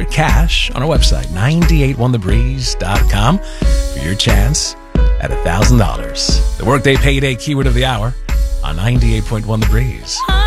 answer cash on our website, 981thebreeze.com, for your chance at $1,000. The Workday Payday Keyword of the Hour on 98.1 The Breeze.